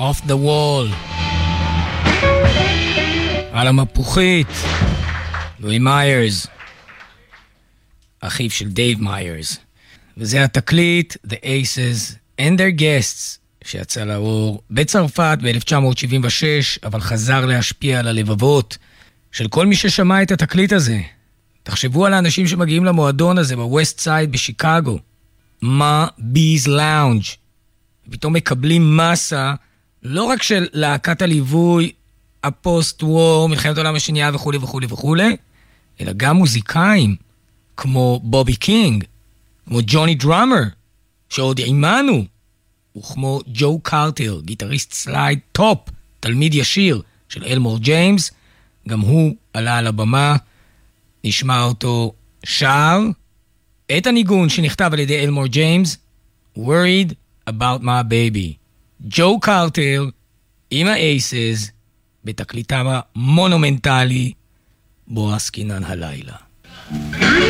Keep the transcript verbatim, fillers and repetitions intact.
Off the Wall. על המפוחית, לואי מיירס, אחיו של דייב מיירס. וזה התקליט The Aces and Their Guests, שיצא לאור בצרפת ב-אלף תשע מאות שבעים ושש, אבל חזר להשפיע על הלבבות של כל מי ששמע את התקליט הזה. תחשבו על האנשים שמגיעים למועדון הזה בווסט סייד בשיקגו, מה ביז לאונג', ופתאום מקבלים מסה לא רק של להקת הליווי, הפוסט וור, מלחמת העולם השנייה וכו' וכו' וכו', אלא גם מוזיקאים כמו בובי קינג, כמו ג'וני דרמר, שעוד עימנו, וכמו ג'ו קרטר, גיטריסט סלייד טופ, תלמיד ישיר של אלמור ג'יימס, גם הוא עלה על הבמה, נשמע אותו שר, את הניגון שנכתב על ידי אלמור ג'יימס, Worried About My Baby. ג'ו קרטר עם האייסס, בתקליטם המונומנטלי, בו עסקינן הלילה.